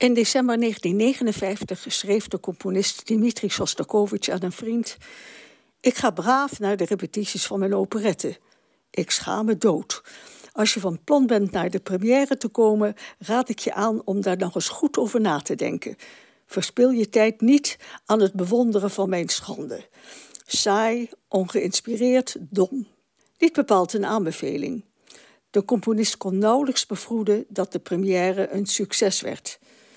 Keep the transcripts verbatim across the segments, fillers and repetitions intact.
In december negentien negenenvijftig schreef de componist Dmitri Shostakovich aan een vriend: ik ga braaf naar de repetities van mijn operette. Ik schaam me dood. Als je van plan bent naar de première te komen, raad ik je aan om daar nog eens goed over na te denken. Verspil je tijd niet aan het bewonderen van mijn schande. Saai, ongeïnspireerd, dom. Niet bepaald een aanbeveling. De componist kon nauwelijks bevroeden dat de première een succes werd.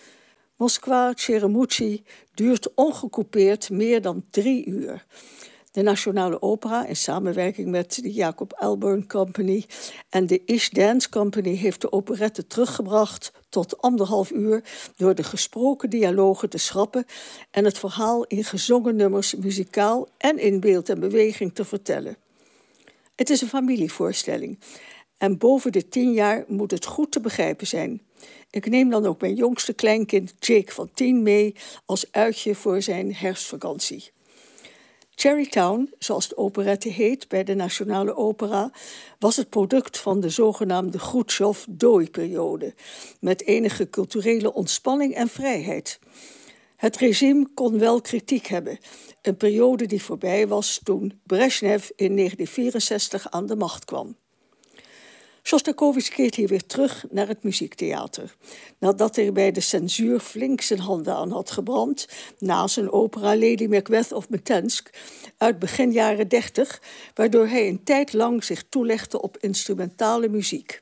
Moskwa Cheremouchi duurt ongecoupeerd meer dan drie uur. De Nationale Opera, in samenwerking met de Jacob Alburn Company en de Ish Dance Company, heeft de operette teruggebracht tot anderhalf uur door de gesproken dialogen te schrappen en het verhaal in gezongen nummers muzikaal en in beeld en beweging te vertellen. Het is een familievoorstelling en boven de tien jaar moet het goed te begrijpen zijn. Ik neem dan ook mijn jongste kleinkind Jake van tien mee als uitje voor zijn herfstvakantie. Cherrytown, zoals de operette heet bij de Nationale Opera, was het product van de zogenaamde Groetjov-Doi-periode, met enige culturele ontspanning en vrijheid. Het regime kon wel kritiek hebben, een periode die voorbij was toen Brezhnev in negentien vierenzestig aan de macht kwam. Shostakovich keert hier weer terug naar het muziektheater, nadat hij bij de censuur flink zijn handen aan had gebrand na zijn opera Lady Macbeth of Mtsensk uit begin jaren dertig, waardoor hij een tijd lang zich toelegde op instrumentale muziek.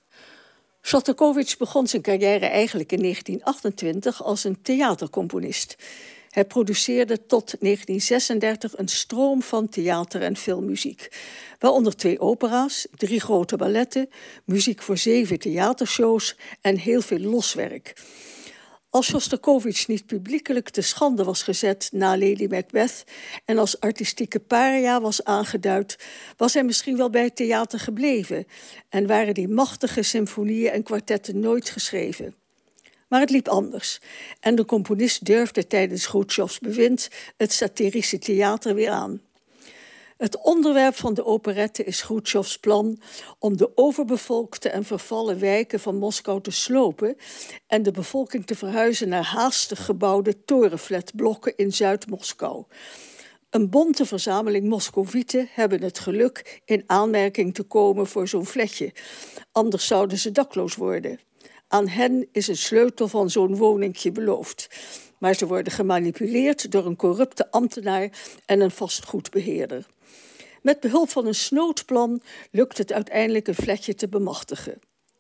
Shostakovich begon zijn carrière eigenlijk in negentien achtentwintig als een theatercomponist. Hij produceerde tot negentien zesendertig een stroom van theater- en filmmuziek, waaronder twee opera's, drie grote balletten, muziek voor zeven theatershows en heel veel loswerk. Als Shostakovich niet publiekelijk te schande was gezet na Lady Macbeth en als artistieke paria was aangeduid, was hij misschien wel bij het theater gebleven en waren die machtige symfonieën en kwartetten nooit geschreven. Maar het liep anders en de componist durfde tijdens Groetjovs bewind het satirische theater weer aan. Het onderwerp van de operette is Groetjovs plan om de overbevolkte en vervallen wijken van Moskou te slopen en de bevolking te verhuizen naar haastig gebouwde torenflatblokken in Zuid-Moskou. Een bonte verzameling Moscovieten hebben het geluk in aanmerking te komen voor zo'n flatje, anders zouden ze dakloos worden. Aan hen is een sleutel van zo'n woningje beloofd, maar ze worden gemanipuleerd door een corrupte ambtenaar en een vastgoedbeheerder. Met behulp van een snoodplan lukt het uiteindelijk een flatje te bemachtigen.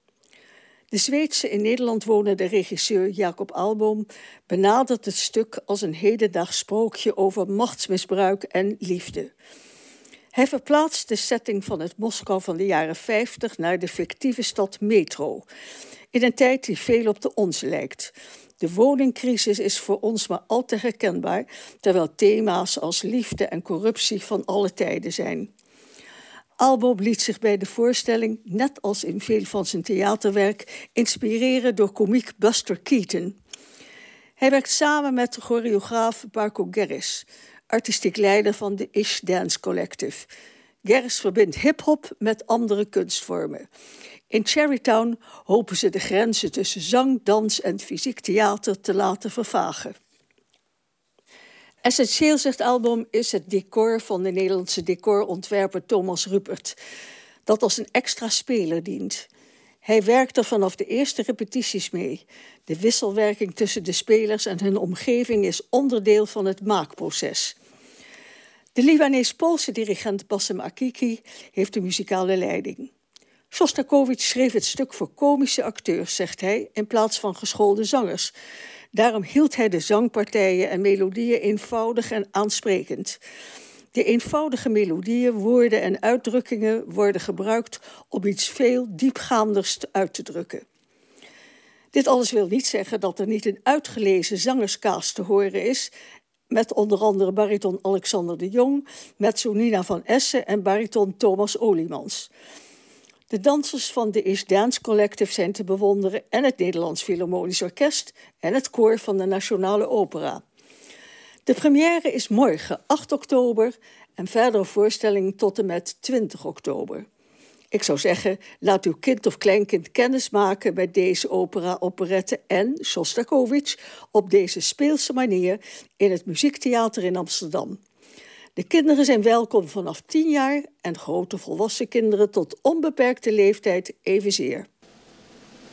De Zweedse in Nederland wonende regisseur Jacob Alburn benadert het stuk als een hedendaags sprookje over machtsmisbruik en liefde. Hij verplaatst de setting van het Moskou van de jaren vijftig naar de fictieve stad Metro, in een tijd die veel op de onze lijkt. De woningcrisis is voor ons maar al te herkenbaar, terwijl thema's als liefde en corruptie van alle tijden zijn. Alburn liet zich bij de voorstelling, net als in veel van zijn theaterwerk, inspireren door komiek Buster Keaton. Hij werkt samen met de choreograaf Barco Gerris, artistiek leider van de Ish Dance Collective. Gerris verbindt hip-hop met andere kunstvormen. In Cherrytown hopen ze de grenzen tussen zang, dans en fysiek theater te laten vervagen. Essentieel, zegt Alburn, is het decor van de Nederlandse decorontwerper Thomas Rupert, dat als een extra speler dient. Hij werkt er vanaf de eerste repetities mee. De wisselwerking tussen de spelers en hun omgeving is onderdeel van het maakproces. De Libanees-Poolse dirigent Bassem Akiki heeft de muzikale leiding. Shostakovich schreef het stuk voor komische acteurs, zegt hij, in plaats van geschoolde zangers. Daarom hield hij de zangpartijen en melodieën eenvoudig en aansprekend. De eenvoudige melodieën, woorden en uitdrukkingen worden gebruikt om iets veel diepgaanders uit te drukken. Dit alles wil niet zeggen dat er niet een uitgelezen zangerscast te horen is, met onder andere bariton Alexander de Jong, mezzo Nina van Essen en bariton Thomas Oliemans. De dansers van de Ish Dance Collective zijn te bewonderen en het Nederlands Philharmonisch Orkest en het koor van de Nationale Opera. De première is morgen, acht oktober, en verdere voorstellingen tot en met twintig oktober. Ik zou zeggen, laat uw kind of kleinkind kennis maken met deze opera, operette en Sjostakovich op deze speelse manier in het Muziektheater in Amsterdam. De kinderen zijn welkom vanaf tien jaar en grote volwassen kinderen tot onbeperkte leeftijd evenzeer.